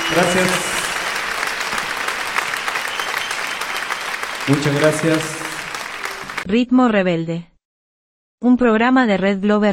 Gracias. Muchas gracias. Ritmo Rebelde. Un programa de Red Globe